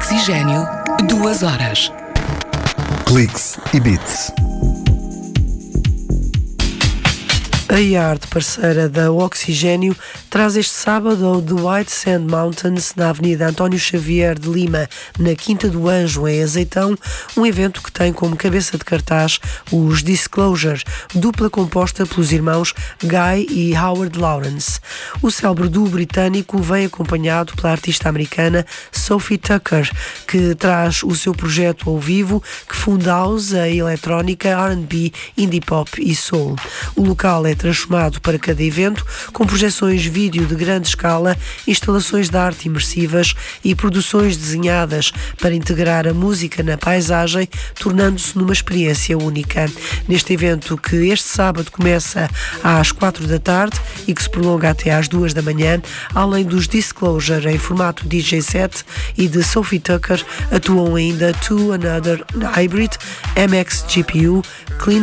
Oxigênio, 2 horas. Cliques e Beats. A Yard, parceira da Oxigênio, traz este sábado o The White Sand Mountains na Avenida António Xavier de Lima, na Quinta do Anjo, em Azeitão, um evento que tem como cabeça de cartaz os Disclosure, dupla composta pelos irmãos Guy e Howard Lawrence. O célebre duo britânico vem acompanhado pela artista americana Sophie Tucker, que traz o seu projeto ao vivo, que funda house, a eletrónica, R&B, indie pop e soul. O local é transformado para cada evento, com projeções vídeo de grande escala, instalações de arte imersivas e produções desenhadas para integrar a música na paisagem, tornando-se numa experiência única. Neste evento, que este sábado começa às 4 da tarde e que se prolonga até às 2 da manhã, além dos Disclosure em formato DJ set e de Sophie Tucker, atuam ainda Two Another Hybrid, MX GPU, Clean